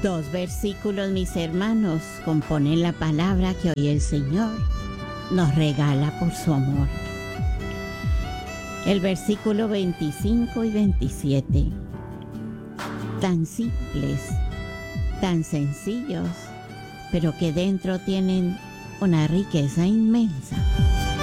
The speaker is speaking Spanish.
Dos versículos, mis hermanos, componen la palabra que hoy el Señor nos regala por su amor. El versículo 25 y 27, tan simples, tan sencillos, pero que dentro tienen una riqueza inmensa.